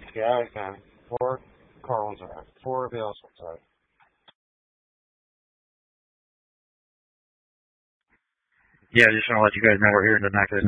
Yeah, I can. Four Carl's are. Four available. Sorry. Yeah, I just want to let you guys know we're here tonight.